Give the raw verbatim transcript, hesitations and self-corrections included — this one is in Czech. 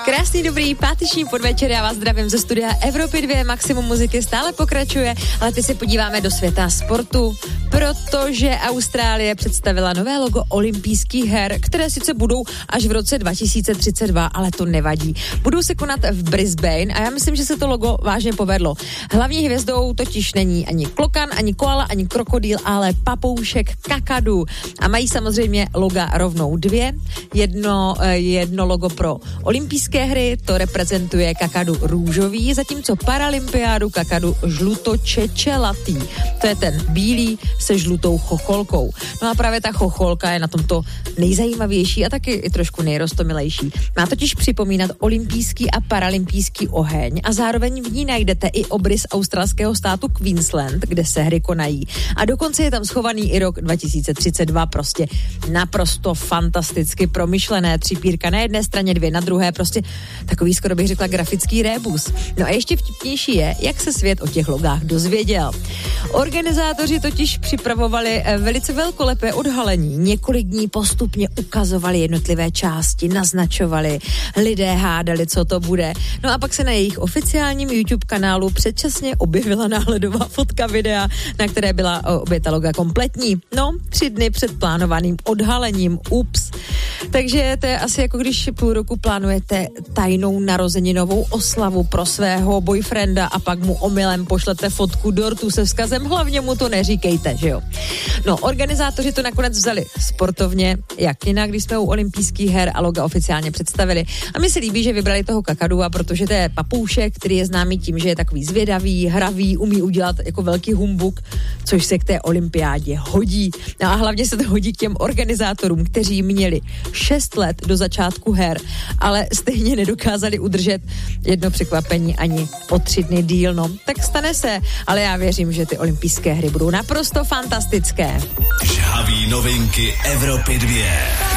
Krásný, dobrý páteční podvečer, já vás zdravím ze studia Evropy dva, Maximum muziky stále pokračuje, ale teď se podíváme do světa sportu, protože Austrálie představila nové logo olympijských her, které sice budou až v roce dva tisíce třicet dva, ale to nevadí. Budou se konat v Brisbane a já myslím, že se to logo vážně povedlo. Hlavní hvězdou totiž není ani klokan, ani koala, ani krokodýl, ale papoušek kakadu. A mají samozřejmě loga rovnou dvě. Jedno, jedno logo pro olympijské hry, to reprezentuje kakadu růžový, zatímco paralympiádu kakadu žlutočečelatý. To je ten bílý se žlutou chocholkou. No a právě ta chocholka je na tomto nejzajímavější a taky i trošku nejrostomilejší. Má totiž připomínat olympijský a paralympijský oheň a zároveň v ní najdete i obrys australského státu Queensland, kde se hry konají. A dokonce je tam schovaný i rok dva tisíce třicet dva, prostě naprosto fantasticky promyšlené třipírka na jedné straně, dvě na druhé, prostě takový, skoro bych řekla, grafický rébus. No a ještě vtipnější je, jak se svět o těch logách dozvěděl. Organizátoři totiž připravovali velice velkolepé odhalení. Několik dní postupně ukazovali jednotlivé části, naznačovali, lidé hádali, co to bude. No a pak se na jejich oficiálním YouTube kanálu předčasně objevila náhledová fotka videa, na které byla obě ta loga kompletní. No, tři dny před plánovaným odhalením. Ups. Takže to je asi jako když půl roku plánujete tajnou narozeninovou oslavu pro svého boyfrienda a pak mu omylem pošlete fotku dortu se vzkazem hlavně mu to neříkejte, že jo. No, organizátoři to nakonec vzali sportovně, jak jinak, když jsme u olympijských her a loga oficiálně představili. A mi se líbí, že vybrali toho kakadua, protože to je papoušek, který je známý tím, že je takový zvědavý, hravý, umí udělat jako velký humbuk, což se k té olympiádě hodí. No a hlavně se to hodí k těm organizátorům, kteří měli šest let do začátku her, ale stejně nedokázali udržet jedno překvapení ani o tři dny díl, no. Tak stane se, ale já věřím, že ty olympijské hry budou naprosto fantastické. Žhaví novinky Evropy dva.